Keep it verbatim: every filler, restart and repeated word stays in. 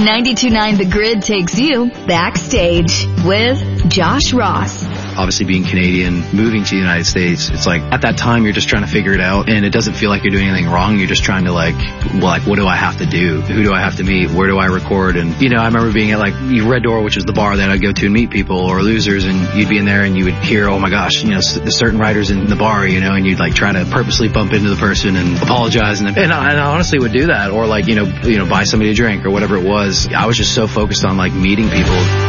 ninety-two point nine The Grid takes you backstage with Josh Ross. Obviously being Canadian, moving to the United States, it's like at that time you're just trying to figure it out, and it doesn't feel like you're doing anything wrong. You're just trying to like, well, like, what do I have to do? Who do I have to meet? Where do I record? And, you know, I remember being at like Red Door, which is the bar that I'd go to and meet people or losers, and you'd be in there and you would hear, oh my gosh, you know, the certain writers in the bar, you know, and you'd like try to purposely bump into the person and apologize. And, and, I, and I honestly would do that, or like, you know, you know, buy somebody a drink or whatever it was. I was just so focused on like meeting people.